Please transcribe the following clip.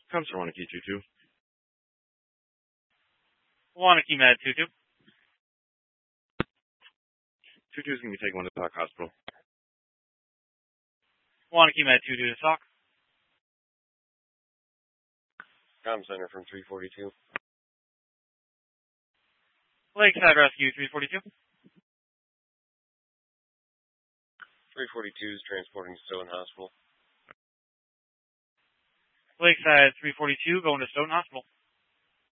Comes from Wanakee 2-2. Wanakee Med 2-2. 2-2 is going to be taking one to Sauk Hospital. Wanakee Med 2-2 to Sauk. Com Center from 342. Lakeside Rescue 342. 342 is transporting to Stoughton Hospital. Lakeside 342 going to Stoughton Hospital.